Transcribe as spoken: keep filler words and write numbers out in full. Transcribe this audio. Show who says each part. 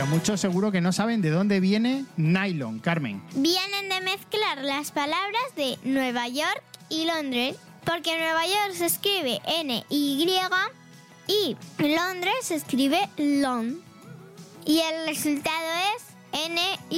Speaker 1: muchos seguro que no saben de dónde viene nylon, Carmen.
Speaker 2: Vienen de mezclar las palabras de Nueva York y Londres, porque Nueva York se escribe N Y y Londres se escribe Lon. Y el resultado es N Y